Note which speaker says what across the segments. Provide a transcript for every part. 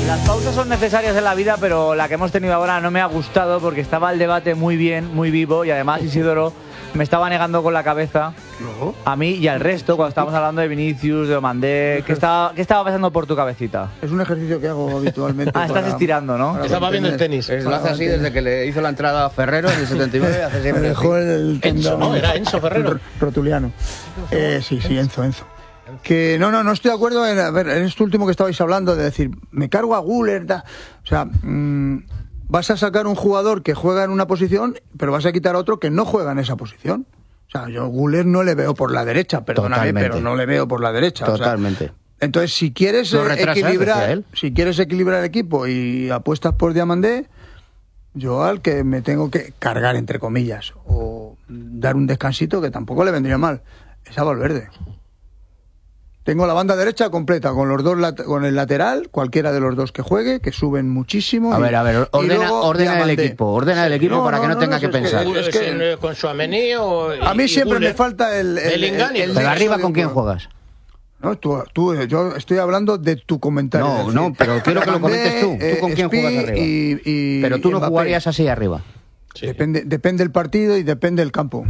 Speaker 1: Las pausas son necesarias en la vida, pero la que hemos tenido ahora no me ha gustado porque estaba el debate muy bien, muy vivo, y además Isidoro me estaba negando con la cabeza a mí y al resto cuando estábamos hablando de Vinicius, de Omandé. ¿Qué estaba pasando por tu cabecita?
Speaker 2: Es un ejercicio que hago habitualmente.
Speaker 1: Estás estirando, ¿no?
Speaker 3: Estaba viendo el tenis.
Speaker 4: Lo hace así desde que le hizo la entrada a Ferrero en el 79. Hace
Speaker 2: Me
Speaker 4: siempre
Speaker 2: dejó el
Speaker 3: Enzo, ¿no? Era Enzo Ferrero.
Speaker 2: rotuliano. Sí, Enzo. Que no estoy de acuerdo en esto último que estabais hablando, de decir, me cargo a Güler, o sea, vas a sacar un jugador que juega en una posición, pero vas a quitar a otro que no juega en esa posición. O sea, yo a Güler no le veo por la derecha, perdóname, pero no le veo por la derecha.
Speaker 4: Totalmente.
Speaker 2: O sea, entonces, si quieres equilibrar el equipo y apuestas por Diamandé, yo al que me tengo que cargar, entre comillas, o dar un descansito, que tampoco le vendría mal, es a Valverde. Tengo la banda derecha completa, con los dos con el lateral, cualquiera de los dos que juegue, que suben muchísimo.
Speaker 4: A ver, ordena el equipo para que no tenga que pensar.
Speaker 3: Es que con Tchouaméni o
Speaker 2: a mí siempre me falta el
Speaker 4: pero arriba, ¿con quién juegas?
Speaker 2: No, yo estoy hablando de tu comentario.
Speaker 4: No, pero quiero que lo comentes tú. ¿Tú con quién juegas arriba? Pero tú no jugarías así arriba.
Speaker 2: Sí. Depende del partido y depende del campo.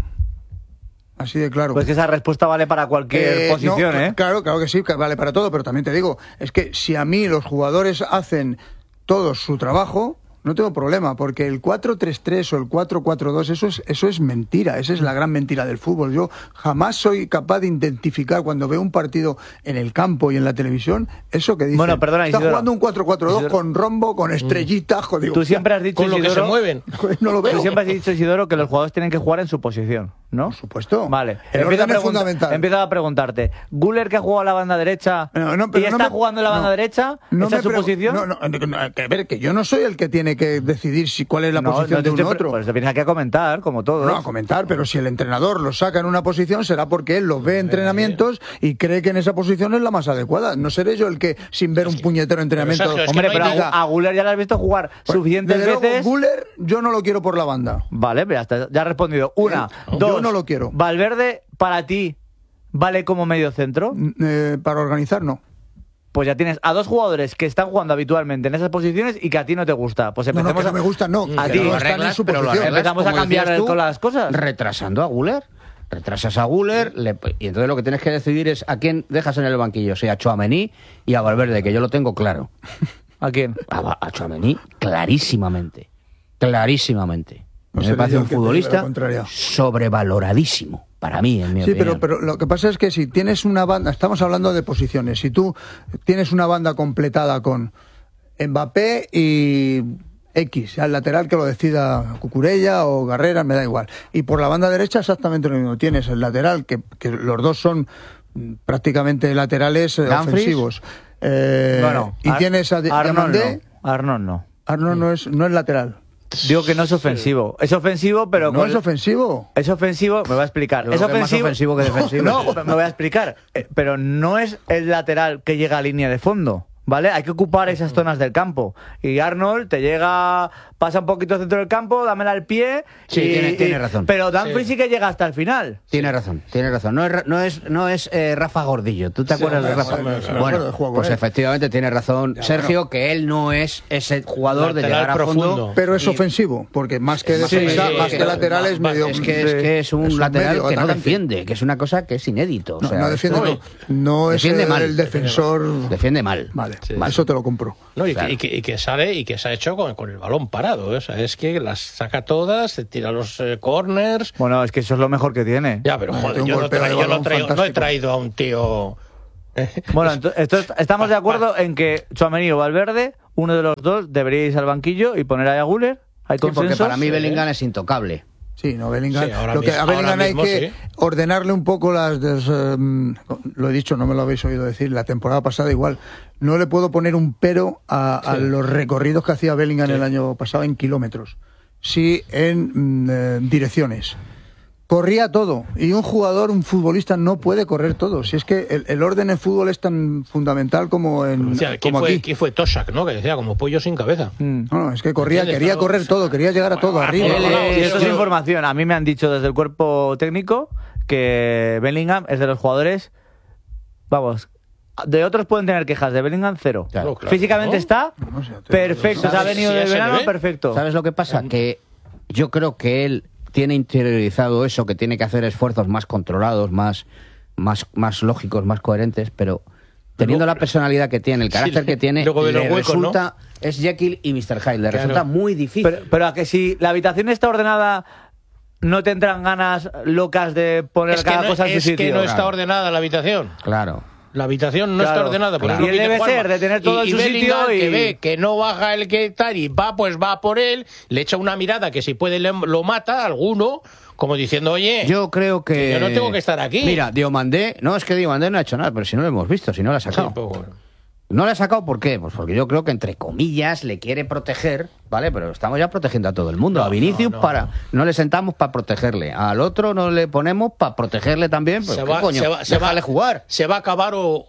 Speaker 2: Así de claro.
Speaker 1: Pues que esa respuesta vale para cualquier posición, ¿eh?
Speaker 2: Claro que sí, que vale para todo, pero también te digo, es que si a mí los jugadores hacen todo su trabajo, no tengo problema, porque el 4-3-3 o el 4-4-2, eso es mentira, esa es la gran mentira del fútbol. Yo jamás soy capaz de identificar cuando veo un partido en el campo y en la televisión, eso que dicen.
Speaker 1: Bueno, perdona,
Speaker 2: está
Speaker 1: Isidoro,
Speaker 2: jugando un 4-4-2 con rombo, con estrellitas, joder.
Speaker 1: Tú siempre has dicho,
Speaker 3: con lo que se mueven.
Speaker 2: No lo veo.
Speaker 1: Tú siempre has dicho, Isidoro, que los jugadores tienen que jugar en su posición, ¿no?
Speaker 2: Por supuesto.
Speaker 1: Vale.
Speaker 2: El orden es fundamental.
Speaker 1: Empiezo a preguntarte, ¿Güler, que ha jugado a la banda derecha y está jugando en la banda derecha? ¿Esa es su posición?
Speaker 2: A ver, que yo no soy el que tiene que decidir cuál es la posición de uno u otro.
Speaker 1: Pues te tienes que comentar, como todo.
Speaker 2: No, a comentar, pero si el entrenador lo saca en una posición, será porque él los ve en entrenamientos y cree que en esa posición es la más adecuada. No seré yo el que, sin ver un puñetero entrenamiento...
Speaker 3: Pero, Sergio,
Speaker 1: hombre, pero a Güler ya lo has visto jugar suficientes veces.
Speaker 2: Güler, yo no lo quiero por la banda.
Speaker 1: Vale, pero ya has respondido. Una, dos.
Speaker 2: Yo no lo quiero.
Speaker 1: Valverde, para ti, ¿vale como medio centro?
Speaker 2: Para organizar, no.
Speaker 1: Pues ya tienes a dos jugadores que están jugando habitualmente en esas posiciones y que a ti no te gusta. Pues empezamos
Speaker 2: no me gusta, no.
Speaker 1: A ti
Speaker 2: no están en su posición.
Speaker 1: Empezamos a cambiar todas las cosas.
Speaker 4: Retrasando a Güler. Retrasas a Güler y entonces lo que tienes que decidir es a quién dejas en el banquillo, o sea, a Tchouaméni y a Valverde, que yo lo tengo claro.
Speaker 1: ¿A quién?
Speaker 4: A Tchouaméni, clarísimamente. Me parece un futbolista sobrevaloradísimo. Para mí, en mi opinión.
Speaker 2: Pero lo que pasa es que si tienes una banda, estamos hablando de posiciones, si tú tienes una banda completada con Mbappé y X, al lateral que lo decida Cucurella o Garrera, me da igual, y por la banda derecha exactamente lo mismo, tienes el lateral, que los dos son prácticamente laterales ofensivos, y tienes a Diamandé.
Speaker 1: Arnold no.
Speaker 2: Arnold no es lateral.
Speaker 1: Digo que no es ofensivo. Es ofensivo, pero...
Speaker 2: No es ofensivo.
Speaker 1: Es ofensivo, me voy a explicar. Es ofensivo,
Speaker 4: más ofensivo que defensivo.
Speaker 1: No, me voy a explicar. Pero no es el lateral que llega a línea de fondo, ¿vale? Hay que ocupar esas zonas del campo. Y Arnold te llega, pasa un poquito dentro del campo, dámela al pie.
Speaker 4: Sí, tiene razón.
Speaker 1: Pero Dumfries sí que llega hasta el final.
Speaker 4: Tiene razón. No es Rafa Gordillo. ¿Tú te acuerdas de Rafa? Bueno, pues efectivamente tiene razón Sergio, que él no es ese jugador de llegar a fondo.
Speaker 2: Pero es ofensivo, porque más que defensa, más que lateral es medio...
Speaker 4: Es que es un lateral que no defiende, que es una cosa que es inédito.
Speaker 2: No defiende, no es el defensor...
Speaker 4: Defiende mal.
Speaker 2: Vale, eso te lo compro.
Speaker 3: No, y que sale y que se ha hecho con el balón parado, ¿eh? O sea, es que las saca todas, se tira los corners.
Speaker 1: Bueno, es que eso es lo mejor que tiene.
Speaker 3: Ya, pero joder, yo no he traído a un tío...
Speaker 1: Bueno, entonces estamos de acuerdo en que Tchouaméni o Valverde, uno de los dos, debería irse al banquillo y poner a Güler. ¿Hay consenso?
Speaker 4: Porque para mí Bellingham es intocable.
Speaker 2: Sí, no, Bellingham.
Speaker 3: Sí,
Speaker 2: A Bellingham hay que ordenarle un poco lo he dicho, no me lo habéis oído decir, la temporada pasada igual. No le puedo poner un pero a los recorridos que hacía Bellingham el año pasado en kilómetros. Sí, en direcciones. Corría todo. Y un futbolista no puede correr todo. Si es que el orden en fútbol es tan fundamental como aquí.
Speaker 3: ¿Quién fue Toshak, no? Que decía, como pollo sin cabeza.
Speaker 2: No, es que quería correr todo, quería llegar a todo, arriba.
Speaker 1: Y eso es información. A mí me han dicho desde el cuerpo técnico que Bellingham es de los jugadores, vamos, de otros pueden tener quejas, de Bellingham cero.
Speaker 4: Claro,
Speaker 1: Físicamente está perfecto, se ha venido del verano perfecto.
Speaker 4: ¿Sabes lo que pasa? Que yo creo que él tiene interiorizado eso, que tiene que hacer esfuerzos más controlados, más lógicos, más coherentes, pero teniendo la personalidad que tiene, el carácter que tiene, le resulta, es Jekyll y Mr. Hyde, le resulta muy difícil.
Speaker 1: Pero a que si la habitación está ordenada, ¿no tendrán ganas locas de poner cada cosa en su sitio?
Speaker 3: Es que no está ordenada la habitación.
Speaker 4: Claro.
Speaker 3: La habitación no está ordenada.
Speaker 1: Claro. Y él debe ser de tener todo en su sitio y...
Speaker 3: que ve que no baja el que tal y va por él, le echa una mirada que si puede lo mata a alguno, como diciendo, oye,
Speaker 4: yo creo que
Speaker 3: yo no tengo que estar aquí.
Speaker 4: Mira, Diomandé, no, es que Diomandé no ha hecho nada, pero si no lo hemos visto, si no lo ha sacado.
Speaker 3: Sí, pues bueno.
Speaker 4: No le ha sacado, ¿por qué? Pues porque yo creo que, entre comillas, le quiere proteger, ¿vale? Pero estamos ya protegiendo a todo el mundo. A Vinicius no le sentamos para protegerle. Al otro no le ponemos para protegerle también. Pues, déjale jugar.
Speaker 3: Se va a acabar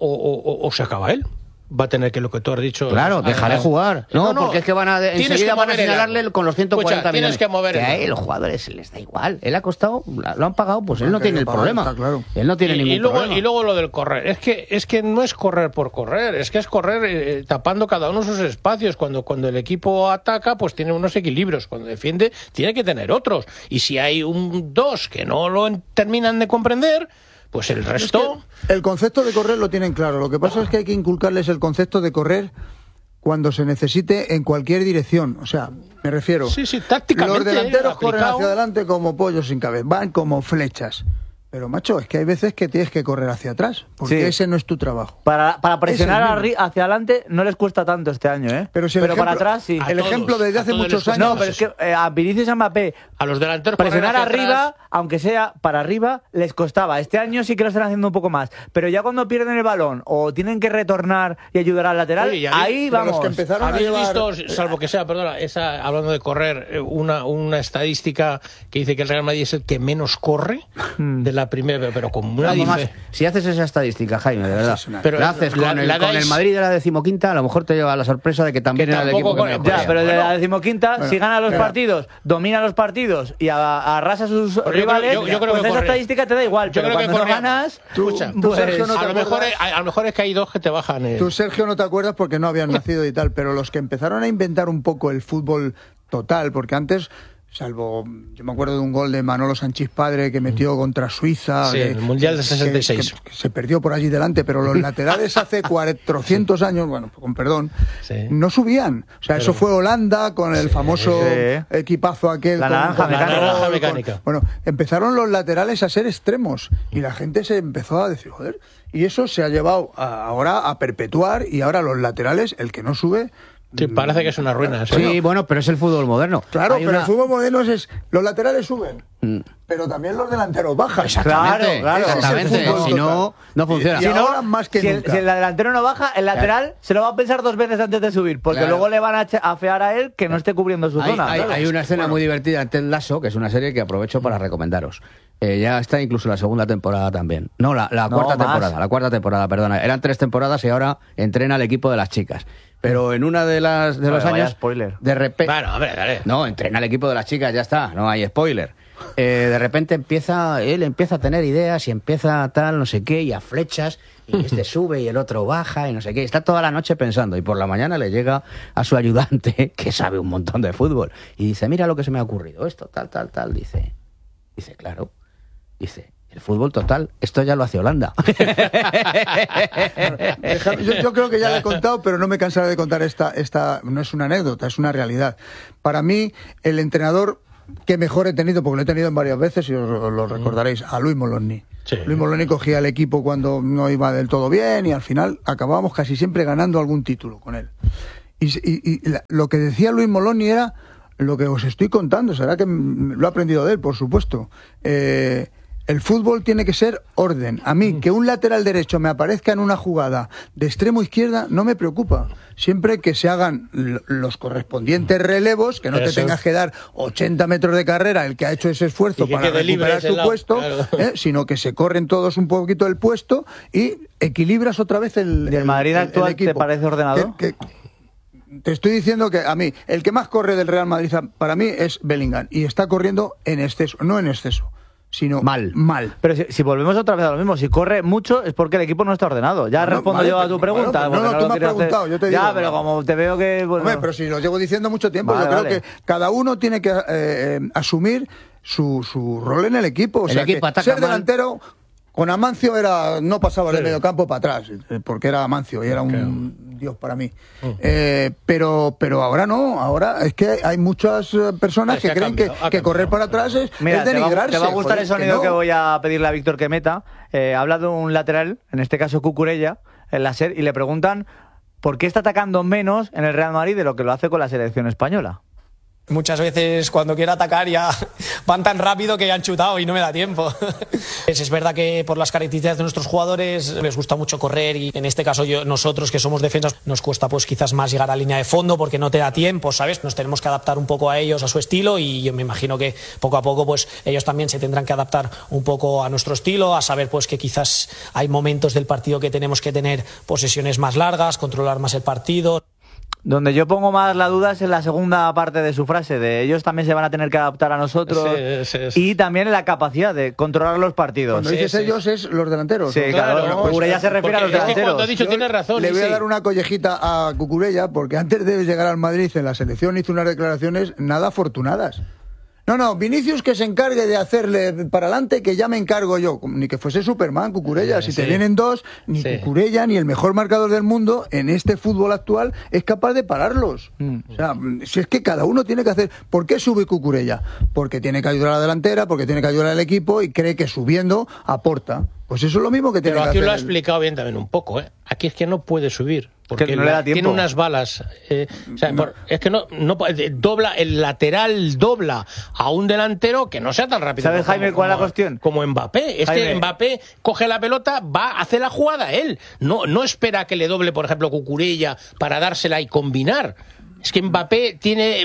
Speaker 3: o se acaba él. Va a tener que lo que tú has dicho...
Speaker 4: Claro, déjale jugar. No, porque es que enseguida van a señalarle con los 140 millones.
Speaker 3: Que mover
Speaker 4: a él, los jugadores les da igual. Él ha costado, lo han pagado, pues él no tiene el problema.
Speaker 2: Claro.
Speaker 4: Él no tiene ningún problema.
Speaker 3: Y luego lo del correr. Es que no es correr por correr, es que es correr tapando cada uno sus espacios. Cuando el equipo ataca, pues tiene unos equilibrios. Cuando defiende, tiene que tener otros. Y si hay dos que no lo terminan de comprender... Pues el resto...
Speaker 2: Es que el concepto de correr lo tienen claro. Lo que pasa es que hay que inculcarles el concepto de correr cuando se necesite en cualquier dirección. O sea, me refiero...
Speaker 3: Sí, tácticamente.
Speaker 2: Los delanteros corren hacia adelante como pollos sin cabeza. Van como flechas. Pero, macho, es que hay veces que tienes que correr hacia atrás, porque ese no es tu trabajo.
Speaker 1: Para presionar hacia adelante no les cuesta tanto este año, ¿eh?
Speaker 2: Pero para atrás sí. El ejemplo desde hace muchos años...
Speaker 1: No, pero es que a Vinicius y a Mbappé,
Speaker 3: a los delanteros
Speaker 1: presionar arriba, aunque sea para arriba, les costaba. Este año sí que lo están haciendo un poco más. Pero ya cuando pierden el balón o tienen que retornar y ayudar al lateral, ahí vamos.
Speaker 2: Los que empezaron
Speaker 3: ¿Habéis visto, salvo que sea, hablando de correr, una estadística que dice que el Real Madrid es el que menos corre de la primera, pero con una diferencia.
Speaker 4: Si haces esa estadística, Jaime, de verdad, pero la haces con el Madrid de la 15ª, a lo mejor te lleva la sorpresa de que también era el equipo que
Speaker 1: ya, pero de la 15ª, si gana los partidos, domina los partidos y arrasa a sus rivales, yo creo pues que esa estadística te da igual. Pero cuando no ganas,
Speaker 3: a lo mejor es que hay dos que te bajan.
Speaker 2: Tú, Sergio, no te acuerdas porque no habían nacido y tal, pero los que empezaron a inventar un poco el fútbol total, porque antes... Salvo, yo me acuerdo de un gol de Manolo Sanchís padre que metió contra Suiza.
Speaker 3: Sí, el Mundial de 66.
Speaker 2: Que se perdió por allí delante, pero los laterales hace 400 años, bueno, con perdón, no subían. O sea, eso fue Holanda con el famoso equipazo aquel.
Speaker 1: La naranja
Speaker 3: mecánica.
Speaker 2: Bueno, empezaron los laterales a ser extremos y la gente se empezó a decir, joder, y eso se ha llevado ahora a perpetuar y ahora los laterales, el que no sube...
Speaker 3: Sí, parece que es una ruina.
Speaker 4: Sí, bueno, pero es el fútbol moderno.
Speaker 2: Claro, pero el fútbol moderno es... Los laterales suben, pero también los delanteros bajan.
Speaker 4: Exactamente, claro. Exactamente. Si no, no funciona.
Speaker 2: Si ahora más que nunca.
Speaker 1: Si el delantero no baja, el lateral se lo va a pensar dos veces antes de subir, porque luego le van a afear a él que no esté cubriendo su zona.
Speaker 4: Hay una escena muy divertida en Ted Lasso, que es una serie que aprovecho para recomendaros. Ya está incluso la segunda temporada también. No, la cuarta temporada. La cuarta temporada, perdona. Eran 3 temporadas y ahora entrena al equipo de las chicas. Pero en una de los años,
Speaker 1: spoiler.
Speaker 4: De repente...
Speaker 3: Bueno, hombre, dale.
Speaker 4: No, entrena al equipo de las chicas, ya está, no hay spoiler. De repente él empieza a tener ideas y empieza tal, no sé qué, y a flechas, y este sube y el otro baja y no sé qué. Está toda la noche pensando y por la mañana le llega a su ayudante, que sabe un montón de fútbol, y dice, mira lo que se me ha ocurrido, esto, tal, dice, claro, dice... El fútbol total, esto ya lo hace Holanda.
Speaker 2: Yo creo que ya lo he contado, pero no me cansaré de contar esta no es una anécdota, es una realidad. Para mí, el entrenador que mejor he tenido, porque lo he tenido en varias veces y os lo recordaréis, a Luis Moloni.
Speaker 3: Sí.
Speaker 2: Luis Moloni cogía el equipo cuando no iba del todo bien y al final acabábamos casi siempre ganando algún título con él. Y lo que decía Luis Moloni era lo que os estoy contando, será que lo he aprendido de él, por supuesto. El fútbol tiene que ser orden. A mí, que un lateral derecho me aparezca en una jugada de extremo izquierda, no me preocupa. Siempre que se hagan los correspondientes relevos, que no te tengas que dar 80 metros de carrera el que ha hecho ese esfuerzo para recuperar su puesto, claro. Sino que se corren todos un poquito el puesto y equilibras otra vez el
Speaker 1: ¿Y el Madrid actual
Speaker 2: equipo.
Speaker 1: te parece ordenado?
Speaker 2: Te estoy diciendo que a mí, el que más corre del Real Madrid para mí es Bellingham y está corriendo en exceso, no en exceso, sino
Speaker 4: mal.
Speaker 1: Pero si volvemos otra vez a lo mismo, si corre mucho es porque el equipo no está ordenado. Ya respondo yo a tu pregunta.
Speaker 2: Bueno, no, tú me has preguntado, yo te digo.
Speaker 1: Ya, pero como te veo que... Bueno,
Speaker 2: hombre, pero si lo llevo diciendo mucho tiempo, yo creo que cada uno tiene que asumir su rol en el equipo. O sea,
Speaker 4: equipo
Speaker 2: que
Speaker 4: ataca
Speaker 2: ser
Speaker 4: mal.
Speaker 2: delantero... Con Amancio no pasaba del medio campo para atrás, porque era Amancio y era un dios para mí. Pero ahora no, ahora es que hay muchas personas que creen que correr para atrás es denigrarse.
Speaker 1: Te va a gustar el sonido que voy a pedirle a Víctor que meta. Habla de un lateral, en este caso Cucurella, en la SER, y le preguntan por qué está atacando menos en el Real Madrid de lo que lo hace con la selección española.
Speaker 5: Muchas veces cuando quiero atacar ya van tan rápido que ya han chutado y no me da tiempo. Es verdad que por las características de nuestros jugadores les gusta mucho correr y en este caso nosotros que somos defensas nos cuesta pues quizás más llegar a línea de fondo porque no te da tiempo, ¿sabes? Nos tenemos que adaptar un poco a ellos, a su estilo y yo me imagino que poco a poco pues ellos también se tendrán que adaptar un poco a nuestro estilo, a saber pues que quizás hay momentos del partido que tenemos que tener posesiones más largas, controlar más el partido.
Speaker 1: Donde yo pongo más la duda es en la segunda parte de su frase, de ellos también se van a tener que adaptar a nosotros y también en la capacidad de controlar los partidos.
Speaker 2: Cuando dices ellos es los delanteros.
Speaker 1: Sí, claro, ¿no? Cucurella se refiere a los delanteros.
Speaker 3: Cuando ha dicho tienes razón.
Speaker 2: Le voy a dar una collejita a Cucurella porque antes de llegar al Madrid en la selección hizo unas declaraciones nada afortunadas. No, Vinicius que se encargue de hacerle para adelante, que ya me encargo yo. Ni que fuese Superman, Cucurella. Si te vienen dos, ni Cucurella, ni el mejor marcador del mundo, en este fútbol actual, es capaz de pararlos. O sea, si es que cada uno tiene que hacer... ¿Por qué sube Cucurella? Porque tiene que ayudar a la delantera, porque tiene que ayudar al equipo y cree que subiendo aporta. Pues eso es lo mismo que tiene que hacer.
Speaker 3: Pero aquí lo ha explicado bien también un poco, ¿eh? Aquí es que no puede subir. Porque
Speaker 1: no le da tiempo.
Speaker 3: Tiene unas balas. Es que no dobla, el lateral dobla a un delantero que no sea tan rápido.
Speaker 1: ¿Sabes, Jaime, cuál es la cuestión?
Speaker 3: Como Mbappé. Es que Mbappé coge la pelota, va, hace la jugada él. No espera que le doble, por ejemplo, Cucurella para dársela y combinar. Es que Mbappé tiene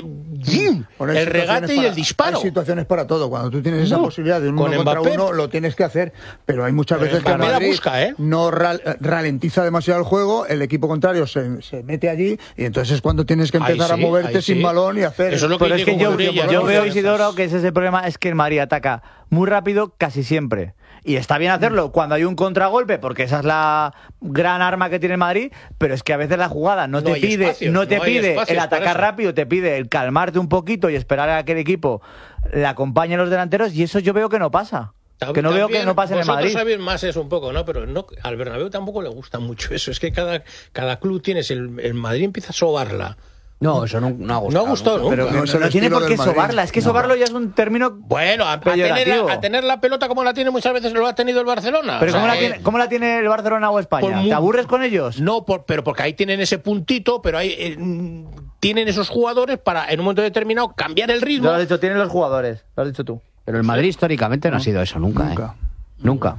Speaker 3: el regate y el disparo.
Speaker 2: Hay situaciones para todo. Cuando tú tienes esa posibilidad de uno contra uno, lo tienes que hacer. Pero hay muchas veces que el Madrid no ralentiza demasiado el juego, el equipo contrario se mete allí y entonces es cuando tienes que empezar a moverte sin balón y hacer...
Speaker 3: Eso es lo que dice
Speaker 1: yo veo, Isidoro, que ese es el problema, es que el Madrid ataca muy rápido casi siempre. Y está bien hacerlo cuando hay un contragolpe, porque esa es la gran arma que tiene el Madrid, pero es que a veces la jugada no te pide el atacar rápido, te pide el calmarte un poquito y esperar a que el equipo le acompañe a los delanteros, y eso yo veo que no pasa. Que no veo que no pase en el Madrid.
Speaker 3: Vosotros sabéis más eso un poco, ¿no? Pero no, al Bernabéu tampoco le gusta mucho eso. Es que cada club tienes, el Madrid empieza a sobarla.
Speaker 4: No, eso no ha gustado.
Speaker 3: No ha gustado, ¿no?
Speaker 1: Pero no tiene por qué sobarla. Es que sobarlo ya es un término.
Speaker 3: Bueno, a tener la pelota como la tiene muchas veces lo ha tenido el Barcelona.
Speaker 1: Pero ¿cómo la tiene el Barcelona o España? ¿Te aburres con ellos?
Speaker 3: No, pero porque ahí tienen ese puntito, pero ahí tienen esos jugadores para en un momento determinado cambiar el ritmo.
Speaker 1: Lo has dicho, tienen los jugadores. Lo has dicho tú.
Speaker 4: Pero el Madrid históricamente no ha sido eso nunca. Nunca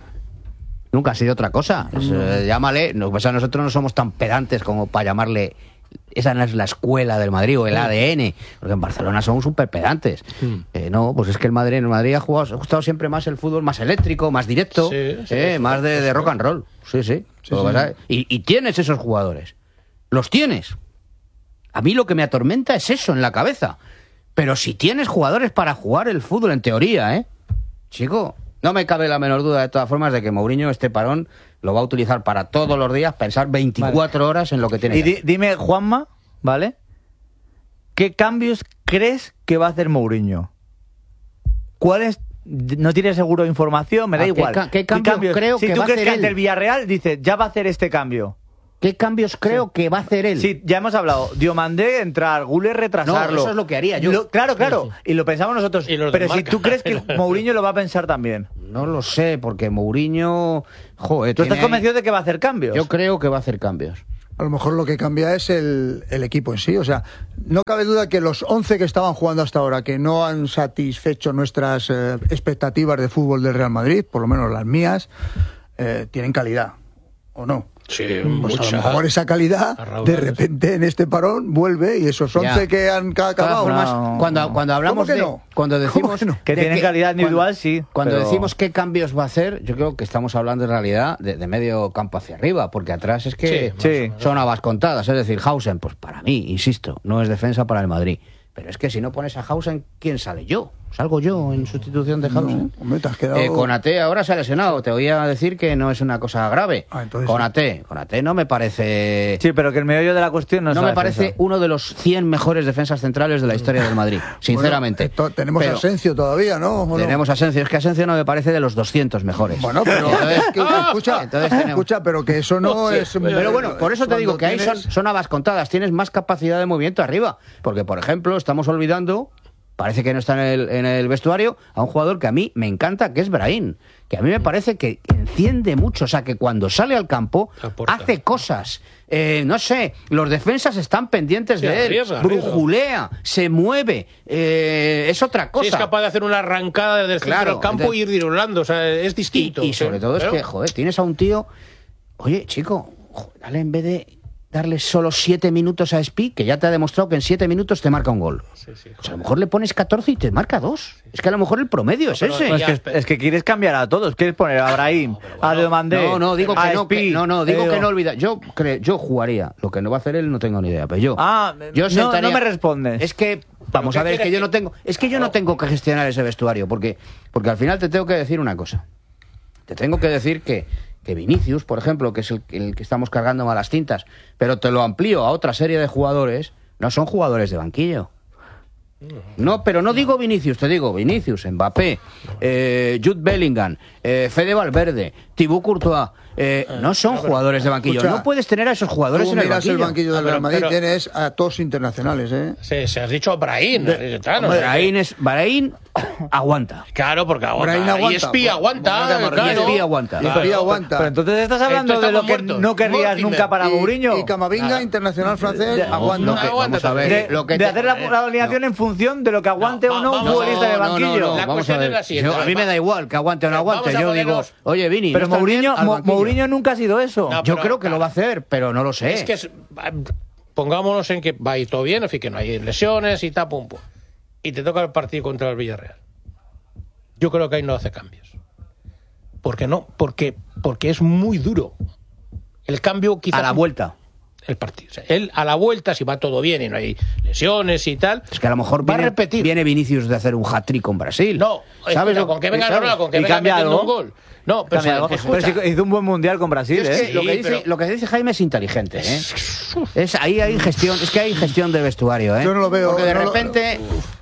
Speaker 4: ha sido otra cosa. Llámale, nosotros no somos tan pedantes como para llamarle. Esa no es la escuela del Madrid o el ADN, porque en Barcelona son súper pedantes. No, pues es que en el Madrid ha gustado siempre más el fútbol más eléctrico, más directo, más de rock and roll. Sí. Y tienes esos jugadores. Los tienes. A mí lo que me atormenta es eso en la cabeza. Pero si tienes jugadores para jugar el fútbol en teoría, chico, no me cabe la menor duda de todas formas de que Mourinho este parón lo va a utilizar para todos los días, pensar 24 horas en lo que tiene que hacer.
Speaker 1: Dime, Juanma, ¿vale? ¿Qué cambios crees que va a hacer Mourinho? ¿Cuáles? No tienes seguro información, me da igual.
Speaker 4: ¿Qué cambios creo que va a hacer él? Si tú crees que ante
Speaker 1: el Villarreal dice, ya va a hacer este cambio.
Speaker 4: ¿Qué cambios creo que va a hacer él?
Speaker 1: Sí, ya hemos hablado. Diomandé entrar, Güler retrasarlo.
Speaker 4: No, eso es lo que haría yo.
Speaker 1: Claro. Y lo pensamos nosotros. Pero si tú crees que Mourinho lo va a pensar también.
Speaker 4: No lo sé, porque Mourinho...
Speaker 1: ¿Tú estás convencido de que va a hacer cambios?
Speaker 4: Yo creo que va a hacer cambios.
Speaker 2: A lo mejor lo que cambia es el equipo en sí. O sea, no cabe duda que los 11 que estaban jugando hasta ahora, que no han satisfecho nuestras expectativas de fútbol del Real Madrid, por lo menos las mías, tienen calidad, ¿o no?
Speaker 3: Sí,
Speaker 2: pues a lo mejor esa calidad de repente en este parón vuelve y esos 11 que han acabado
Speaker 4: cuando hablamos cuando decimos
Speaker 1: que tienen calidad individual, sí,
Speaker 4: cuando decimos qué cambios va a hacer, yo creo que estamos hablando en realidad de medio campo hacia arriba, porque atrás es que son habas contadas. Es decir, Hausen, pues para mí, insisto, no es defensa para el Madrid, pero es que si no pones a Hausen, ¿quién sale yo? salgo yo en sustitución de Hauser.
Speaker 2: No, hombre, te has quedado...
Speaker 4: Konaté ahora se ha lesionado. Te oía decir que no es una cosa grave.
Speaker 2: Entonces
Speaker 4: Konaté no me parece...
Speaker 1: Sí, pero que el meollo de la cuestión no es
Speaker 4: No
Speaker 1: la
Speaker 4: me parece
Speaker 1: defensa.
Speaker 4: uno de los 100 mejores defensas centrales de la historia del Madrid, sinceramente.
Speaker 2: Bueno, tenemos
Speaker 4: Pero
Speaker 2: a Asensio todavía, ¿no? ¿O no?
Speaker 4: tenemos a Asensio. Es que Asensio no me parece de los 200 mejores.
Speaker 2: Bueno, pero escucha, pero que eso no es...
Speaker 4: Pero bueno, por eso te digo que ahí
Speaker 2: tienes-
Speaker 4: son habas contadas. Tienes más capacidad de movimiento arriba. Porque, por ejemplo, estamos olvidando, parece que no está en el vestuario, a un jugador que a mí me encanta, que es Brahim. Que a mí me parece que enciende mucho. O sea, que cuando sale al campo,
Speaker 3: Aporta.
Speaker 4: hace cosas. No sé, los defensas están pendientes
Speaker 3: Sí,
Speaker 4: de él.
Speaker 3: arriesga.
Speaker 4: Brujulea, se mueve. Es otra cosa.
Speaker 3: Sí, es capaz de hacer una arrancada desde el centro
Speaker 4: Claro,
Speaker 3: del campo
Speaker 4: entonces-
Speaker 3: y ir dirulando. O sea, es distinto.
Speaker 4: Y sobre todo es
Speaker 3: Pero-
Speaker 4: que, joder, tienes a un tío... Oye, chico, dale en vez de darle solo 7 minutos a Espi, que ya te ha demostrado que en 7 minutos te marca un gol. Pues a lo mejor le pones 14 y te marca 2. Es que a lo mejor el promedio es ese.
Speaker 1: No, es que quieres cambiar a todos. Quieres poner a Brahim, a Diomandé,
Speaker 4: No, digo
Speaker 1: a
Speaker 4: que no,
Speaker 1: Espi,
Speaker 4: digo que no olvida. Yo jugaría. Lo que no va a hacer él no tengo ni idea, pero yo.
Speaker 1: No me respondes.
Speaker 4: Es que vamos
Speaker 3: ¿qué
Speaker 4: a ver, es que
Speaker 3: quieres
Speaker 4: yo no tengo que gestionar ese vestuario, porque al final te tengo que decir una cosa. Te tengo que decir que Vinicius, por ejemplo, que es el que estamos cargando malas tintas, pero te lo amplío a otra serie de jugadores, no son jugadores de banquillo. No, pero no digo Vinicius, te digo Vinicius, Mbappé, Jude Bellingham, Fede Valverde, Thibaut Courtois, no son jugadores de banquillo.
Speaker 2: Escucha,
Speaker 4: No puedes tener a esos jugadores
Speaker 2: Tú
Speaker 4: en el
Speaker 2: miras
Speaker 4: banquillo.
Speaker 2: el banquillo del
Speaker 3: pero-
Speaker 2: Real Madrid,
Speaker 3: pero-
Speaker 2: tienes a todos internacionales, ¿eh?
Speaker 3: Sí, se has dicho Brahim. Claro,
Speaker 4: Brahim aguanta.
Speaker 3: Claro, porque aguanta.
Speaker 2: Brahim aguanta.
Speaker 3: Y Espi aguanta.
Speaker 2: Vamos a llamarlo.
Speaker 3: Claro.
Speaker 4: Y Espi aguanta.
Speaker 2: Y Espi aguanta.
Speaker 1: Pero entonces estás hablando
Speaker 3: Entonces
Speaker 1: de lo que
Speaker 3: estamos muertos.
Speaker 1: no querrías
Speaker 3: Mortimer.
Speaker 1: nunca para Mourinho.
Speaker 2: Y Camavinga,
Speaker 3: Nada.
Speaker 2: internacional francés,
Speaker 1: De-
Speaker 2: aguanta.
Speaker 3: no,
Speaker 4: Vamos a ver.
Speaker 1: De hacer la alineación en función de lo que aguante o no un
Speaker 3: vamos,
Speaker 1: futbolista de banquillo.
Speaker 3: La
Speaker 4: Vamos a
Speaker 3: cuestión
Speaker 4: ver.
Speaker 3: es la siguiente.
Speaker 4: A mí me da igual que aguante o no
Speaker 3: Vamos
Speaker 4: aguante.
Speaker 3: a
Speaker 4: Yo digo,
Speaker 3: ponernos-
Speaker 4: oye, Vini,
Speaker 1: Pero
Speaker 4: ¿no estás bien? Al banquillo.
Speaker 1: Mourinho nunca ha sido eso.
Speaker 3: No,
Speaker 4: Yo
Speaker 3: pero-
Speaker 4: creo que lo va a hacer, pero no lo sé.
Speaker 3: Es que pongámonos en que va a ir todo bien, en fin, que no hay lesiones y tal, pum, pum. Y te toca el partido contra el Villarreal. Yo creo que ahí no hace cambios. ¿Por qué no? Porque es muy duro. El cambio quizá...
Speaker 4: A la vuelta.
Speaker 3: El partido. O sea, él a la vuelta, si va todo bien y no hay lesiones y tal...
Speaker 4: Es que a lo mejor
Speaker 3: va a repetir.
Speaker 4: viene Vinicius de hacer un hat-trick con Brasil.
Speaker 3: No,
Speaker 4: ¿sabes?
Speaker 3: con que venga normal, con que
Speaker 1: Y
Speaker 3: venga
Speaker 1: cambia
Speaker 3: metiendo
Speaker 1: algo.
Speaker 3: un gol. No, pero,
Speaker 1: Cambia algo. Pero sí que hizo un buen mundial con Brasil,
Speaker 4: Es
Speaker 1: ¿eh?
Speaker 4: que lo que dice Jaime es inteligente, ¿eh? Ahí hay gestión, es que hay gestión de vestuario, ¿eh?
Speaker 2: Yo no lo veo,
Speaker 4: Porque de
Speaker 2: no lo-
Speaker 4: repente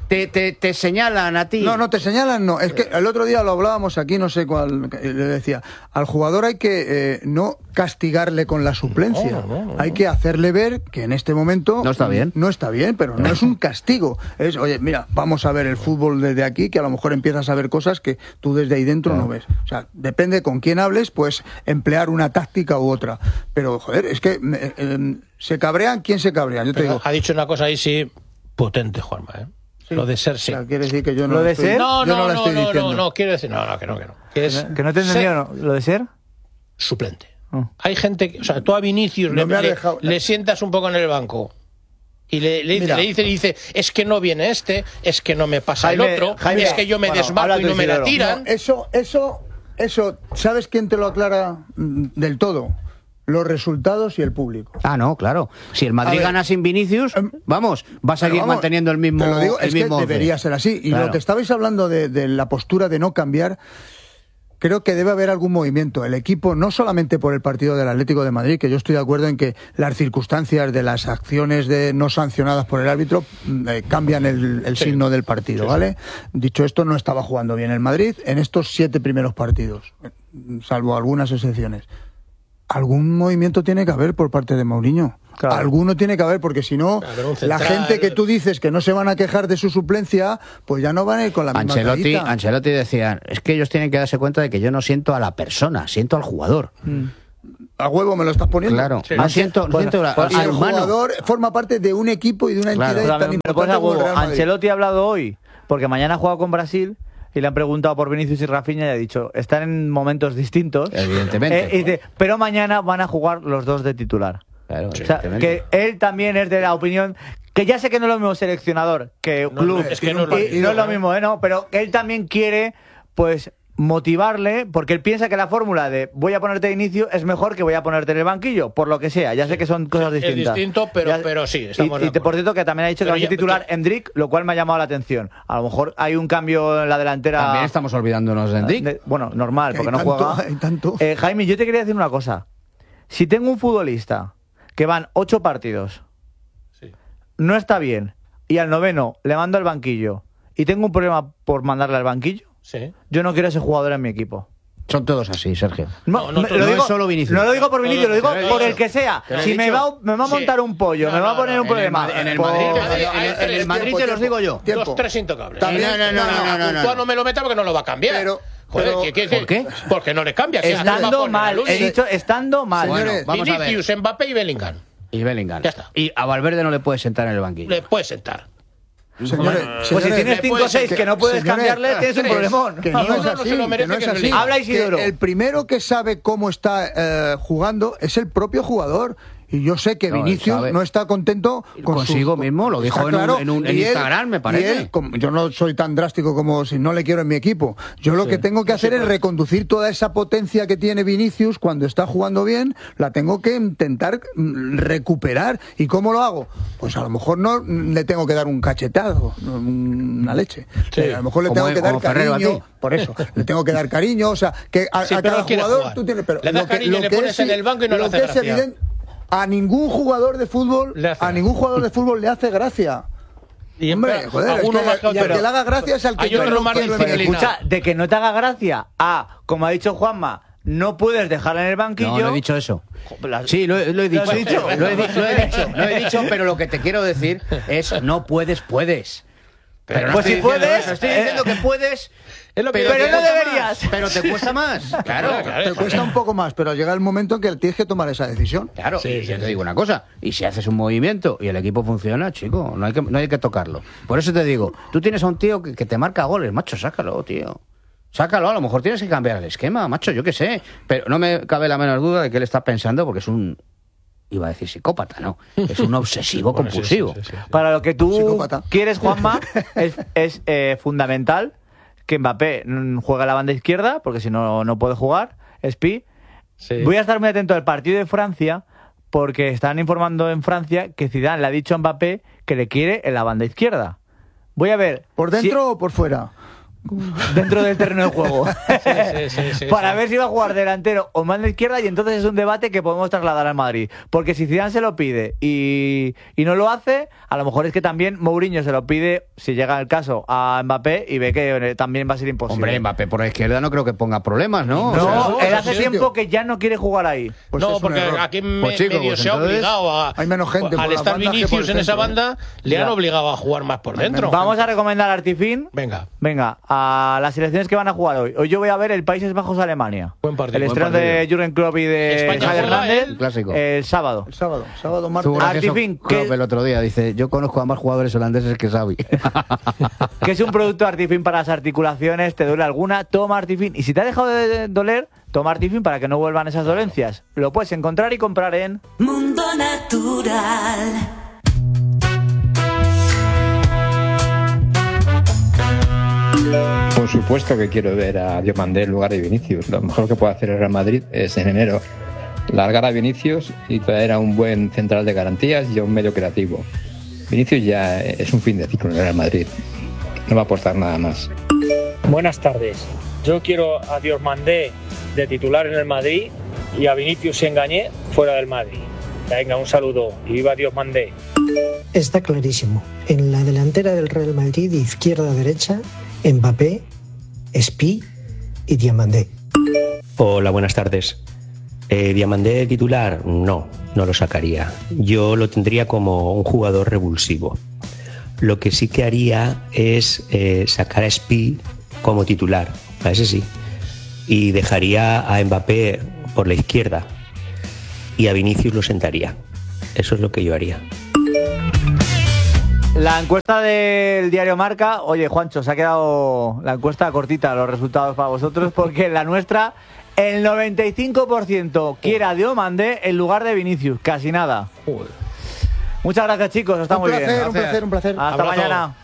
Speaker 4: te señalan a ti.
Speaker 2: No te señalan, no. Es que el otro día lo hablábamos aquí, no sé cuál, le decía, al jugador hay que no castigarle con la suplencia. Hay que hacerle ver que en este momento...
Speaker 4: No está bien.
Speaker 2: No está bien, pero no es un castigo. Es, oye, mira, vamos a ver el fútbol desde aquí, que a lo mejor empiezas a ver cosas que tú desde ahí dentro no ves. O sea, depende con quién hables, pues emplear una táctica u otra. Pero, joder, es que se cabrean, ¿quién se cabrea? Yo te digo...
Speaker 3: Ha dicho una cosa ahí, sí, potente, Juanma, ¿eh? Lo de ser, sí.
Speaker 2: O sea, quiere decir que yo no
Speaker 1: ¿Lo
Speaker 2: la
Speaker 1: de
Speaker 2: estoy,
Speaker 1: ser?
Speaker 2: yo no la estoy diciendo.
Speaker 3: No, quiero decir, no, que no. Que es
Speaker 1: Que no te he entendido, ¿no? ¿Lo de ser?
Speaker 3: suplente.
Speaker 1: Oh.
Speaker 3: Hay gente, o sea, tú a Vinicius
Speaker 2: No me ha dejado-
Speaker 3: le sientas un poco en el banco y le dice, es que no viene este, es que no me pasa
Speaker 1: Jaime,
Speaker 3: el otro,
Speaker 1: Jaime,
Speaker 3: es que yo me
Speaker 1: bueno,
Speaker 3: desbaco
Speaker 1: habla
Speaker 3: y
Speaker 1: tú,
Speaker 3: no me la
Speaker 1: Isidoro.
Speaker 3: tiran.
Speaker 2: No, eso, ¿sabes quién te lo aclara del todo? Los resultados y el público.
Speaker 4: Ah, no, claro. Si el Madrid
Speaker 2: A ver,
Speaker 4: gana sin Vinicius, vamos, va a seguir
Speaker 2: Pero vamos,
Speaker 4: manteniendo el mismo.
Speaker 2: te lo digo,
Speaker 4: el
Speaker 2: es
Speaker 4: mismo
Speaker 2: que
Speaker 4: once.
Speaker 2: debería ser así. Y
Speaker 4: Claro.
Speaker 2: lo que estabais hablando de la postura de no cambiar, creo que debe haber algún movimiento. El equipo, no solamente por el partido del Atlético de Madrid, que yo estoy de acuerdo en que las circunstancias de las acciones no sancionadas por el árbitro cambian el signo del partido, ¿vale? Dicho esto, no estaba jugando bien el Madrid en estos 7 primeros partidos, salvo algunas excepciones. Algún movimiento tiene que haber por parte de Mourinho.
Speaker 1: Claro.
Speaker 2: Alguno tiene que haber, porque si no,
Speaker 3: Claro, un
Speaker 2: la
Speaker 3: central.
Speaker 2: gente que tú dices que no se van a quejar de su suplencia, pues ya no van a ir con la misma carita.
Speaker 4: Ancelotti decía, es que ellos tienen que darse cuenta de que yo no siento a la persona, siento al jugador.
Speaker 2: A huevo me lo estás poniendo.
Speaker 4: Claro,
Speaker 3: Sí.
Speaker 4: no siento,
Speaker 1: Bueno,
Speaker 4: siento
Speaker 1: pues,
Speaker 2: Y
Speaker 4: al
Speaker 2: el
Speaker 4: humano.
Speaker 2: jugador forma parte de un equipo y de una
Speaker 4: Claro.
Speaker 2: entidad
Speaker 1: O sea,
Speaker 2: tan
Speaker 1: me lo pones
Speaker 2: importante
Speaker 1: a
Speaker 2: como el
Speaker 1: huevo.
Speaker 2: Real Madrid.
Speaker 1: Ancelotti ha hablado hoy, porque mañana ha jugado con Brasil y le han preguntado por Vinicius y Rafinha y ha dicho, están en momentos distintos.
Speaker 4: Evidentemente.
Speaker 1: Y dice, pero mañana van a jugar los dos de titular.
Speaker 4: Claro,
Speaker 1: O sea,
Speaker 4: evidentemente.
Speaker 1: que él también es de la opinión, que ya sé que no es lo mismo seleccionador que
Speaker 3: No,
Speaker 1: club,
Speaker 3: es que no es lo
Speaker 1: y no es lo
Speaker 3: mismo,
Speaker 1: mismo, ¿eh? No, pero él también quiere, pues, motivarle, porque él piensa que la fórmula de voy a ponerte de inicio es mejor que voy a ponerte en el banquillo, por lo que sea. Ya sé que son cosas distintas.
Speaker 3: Es distinto, pero sí, estamos de
Speaker 1: y
Speaker 3: acuerdo.
Speaker 1: por cierto, que también ha dicho que va a ser titular Endrick, lo cual me ha llamado la atención. A lo mejor hay un cambio en la delantera.
Speaker 4: También estamos olvidándonos de Endrick.
Speaker 1: Bueno, normal, porque no
Speaker 2: tanto,
Speaker 1: juega.
Speaker 2: tanto.
Speaker 1: Jaime, yo te quería decir una cosa. Si tengo un futbolista que van 8 partidos, no está bien, y al 9º le mando al banquillo, y tengo un problema por mandarle al banquillo, yo no quiero ese jugador en mi equipo.
Speaker 4: Son todos así, Sergio.
Speaker 1: No
Speaker 4: lo digo, es solo Vinicius.
Speaker 1: No lo digo por Vinicius, lo digo
Speaker 4: Te lo he
Speaker 1: por
Speaker 4: dicho.
Speaker 1: el que sea.
Speaker 4: Te lo he
Speaker 1: Si me
Speaker 4: dicho.
Speaker 1: va a montar un pollo, me va a poner un problema.
Speaker 4: En el Madrid te los digo yo.
Speaker 3: Dos, tres intocables.
Speaker 2: También-
Speaker 3: Courtois no me lo meta porque no lo va a cambiar. Joder,
Speaker 4: ¿por qué?
Speaker 3: Porque no le cambia.
Speaker 1: Estando mal, he dicho estando mal.
Speaker 4: Bueno, vamos a ver.
Speaker 3: Vinicius, Mbappé y Bellingham.
Speaker 4: Y Bellingham.
Speaker 3: Ya está.
Speaker 4: Y a Valverde no le puedes sentar en el banquillo.
Speaker 3: Le puedes sentar.
Speaker 2: Señores,
Speaker 1: Pues si tienes
Speaker 3: le
Speaker 1: 5 o
Speaker 3: puedes-
Speaker 1: 6 que no puedes
Speaker 2: señores,
Speaker 1: cambiarle, tienes un
Speaker 3: tres.
Speaker 1: problemón.
Speaker 2: Que no,
Speaker 3: No,
Speaker 2: es
Speaker 3: no
Speaker 2: así,
Speaker 3: se lo merece
Speaker 2: que no
Speaker 3: que
Speaker 2: es
Speaker 3: no
Speaker 2: así.
Speaker 3: le diga.
Speaker 1: Habla Isidoro.
Speaker 2: Que el primero que sabe cómo está jugando es el propio jugador. Y yo sé que
Speaker 4: No, él
Speaker 2: Vinicius
Speaker 4: sabe.
Speaker 2: no está contento
Speaker 4: Consigo mismo, lo dijo
Speaker 2: Está
Speaker 4: en un
Speaker 2: Y él-
Speaker 4: Instagram, me parece.
Speaker 2: y él, yo no soy tan drástico como si no le quiero en mi equipo. Yo lo que tengo que hacer es reconducir toda esa potencia que tiene Vinicius cuando está jugando bien, la tengo que intentar recuperar. ¿Y cómo lo hago? Pues a lo mejor no le tengo que dar un cachetado, una leche. A lo mejor le
Speaker 4: Como
Speaker 2: tengo que dar
Speaker 4: Ferrero a ti.
Speaker 2: cariño. Por eso, le tengo que dar cariño. O sea, que a
Speaker 3: Sí, pero
Speaker 2: cada
Speaker 3: no quiere
Speaker 2: jugador
Speaker 3: jugar.
Speaker 2: tú tienes. Pero
Speaker 3: Le das
Speaker 2: lo que-
Speaker 3: cariño y
Speaker 2: lo
Speaker 3: le
Speaker 2: que
Speaker 3: pones
Speaker 2: es-
Speaker 3: en el banco y no le
Speaker 2: lo
Speaker 3: hace
Speaker 2: que es
Speaker 3: gracia.
Speaker 2: evidente, a ningún jugador de fútbol
Speaker 3: Le hace
Speaker 2: le hace gracia.
Speaker 3: Y
Speaker 2: Hombre, joder, es
Speaker 3: alguno
Speaker 2: que,
Speaker 3: más que
Speaker 2: y al
Speaker 3: otro.
Speaker 2: que le haga gracia es al que
Speaker 3: Hay
Speaker 2: yo
Speaker 3: otro
Speaker 2: no
Speaker 3: más
Speaker 2: quiero en mi
Speaker 3: disciplinado.
Speaker 2: equipo.
Speaker 1: Escucha, de que no te haga gracia como ha dicho Juanma, no puedes dejarla en el banquillo.
Speaker 4: No, no he dicho eso.
Speaker 1: La-
Speaker 4: Sí, lo he dicho.
Speaker 1: has dicho?
Speaker 4: Lo he dicho, pero lo que te quiero decir es no puedes. Pero no
Speaker 1: Pues
Speaker 4: estoy
Speaker 1: si
Speaker 4: diciendo
Speaker 1: puedes,
Speaker 4: eso, estoy diciendo que puedes.
Speaker 3: Es lo que
Speaker 1: Pero
Speaker 3: yo
Speaker 1: no
Speaker 3: digo.
Speaker 1: deberías.
Speaker 4: Pero te cuesta más. Claro.
Speaker 2: Te cuesta un poco más, pero llega el momento en que tienes que tomar esa decisión.
Speaker 4: Claro, y yo te digo una cosa, y si haces un movimiento y el equipo funciona, chico, no hay que tocarlo. Por eso te digo, tú tienes a un tío que te marca goles, macho, sácalo, tío. Sácalo, a lo mejor tienes que cambiar el esquema, macho, yo qué sé. Pero no me cabe la menor duda de que él está pensando, porque es un... Iba a decir psicópata, no. Es un obsesivo compulsivo.
Speaker 3: Sí.
Speaker 1: Para lo que tú
Speaker 2: Psicópata.
Speaker 1: quieres, Juanma, es fundamental que Mbappé juegue a la banda izquierda, porque si no, no puede jugar. Espi.
Speaker 3: Sí.
Speaker 1: Voy a estar muy atento al partido de Francia, porque están informando en Francia que Zidane le ha dicho a Mbappé que le quiere en la banda izquierda. Voy a ver.
Speaker 2: ¿Por dentro o por fuera?
Speaker 1: Dentro del terreno de juego.
Speaker 3: Sí,
Speaker 1: Para ver si va a jugar delantero o banda izquierda, y entonces es un debate que podemos trasladar al Madrid. Porque si Zidane se lo pide y no lo hace, a lo mejor es que también Mourinho se lo pide, si llega el caso, a Mbappé y ve que también va a ser imposible.
Speaker 4: Hombre, Mbappé por la izquierda no creo que ponga problemas, ¿no?
Speaker 1: No,
Speaker 4: O sea,
Speaker 1: él hace
Speaker 2: sitio.
Speaker 1: tiempo que ya no quiere jugar ahí.
Speaker 2: Pues
Speaker 3: no,
Speaker 2: es un
Speaker 3: porque
Speaker 2: error.
Speaker 3: aquí
Speaker 4: Pues chico,
Speaker 3: medio
Speaker 4: pues
Speaker 3: se ha
Speaker 4: entonces
Speaker 3: obligado a...
Speaker 2: hay menos gente por
Speaker 3: Al
Speaker 2: las
Speaker 3: estar
Speaker 2: bandas que por
Speaker 3: Vinicius
Speaker 2: el
Speaker 3: en esa
Speaker 2: centro.
Speaker 3: banda, le han
Speaker 1: Ya.
Speaker 3: obligado a jugar más por dentro.
Speaker 1: Vamos a recomendar a Artifin.
Speaker 3: Venga.
Speaker 1: Venga, a las selecciones que van a jugar hoy. Hoy yo voy a ver el Países Bajos-Alemania.
Speaker 3: Buen partido.
Speaker 1: El
Speaker 3: Buen
Speaker 1: estreno de Jürgen Klopp y de
Speaker 3: España
Speaker 1: Javier
Speaker 3: juega
Speaker 1: Hernández
Speaker 3: el
Speaker 4: clásico.
Speaker 1: el sábado.
Speaker 2: El sábado, martes.
Speaker 4: Tú verás que eso
Speaker 1: Artifin, ¿qué-
Speaker 4: Klopp el otro día dice, yo conozco a más jugadores holandeses que Xavi.
Speaker 1: Que es un producto Artifin para las articulaciones, te duele alguna, toma Artifin. Y si te ha dejado de doler, toma Artifin para que no vuelvan esas dolencias. Lo puedes encontrar y comprar en...
Speaker 6: Mundo Natural.
Speaker 7: Por supuesto que quiero ver a Diomandé en lugar de Vinicius. Lo mejor que puede hacer el Real Madrid es en enero largar a Vinicius y traer a un buen central de garantías y a un medio creativo. Vinicius ya es un fin de ciclo en el Real Madrid. No va a aportar nada más.
Speaker 8: Buenas tardes. Yo quiero a Diomandé de titular en el Madrid y a Vinicius Engañé fuera del Madrid. Venga, un saludo y viva Diomandé.
Speaker 9: Está clarísimo. En la delantera del Real Madrid, izquierda a derecha, Mbappé, Espi y Diomandé.
Speaker 10: Hola, buenas tardes. Diomandé de titular, no lo sacaría. Yo lo tendría como un jugador revulsivo. Lo que sí que haría es sacar a Espi como titular, a ese sí. Y dejaría a Mbappé por la izquierda. Y a Vinicius lo sentaría. Eso es lo que yo haría.
Speaker 1: La encuesta del diario Marca, oye Juancho, se ha quedado la encuesta cortita, los resultados para vosotros, porque en la nuestra el 95% quiere a Diomandé en lugar de Vinicius, casi nada. Muchas gracias chicos, está muy bien.
Speaker 2: Un placer.
Speaker 1: Hasta
Speaker 3: Abrazo.
Speaker 1: mañana.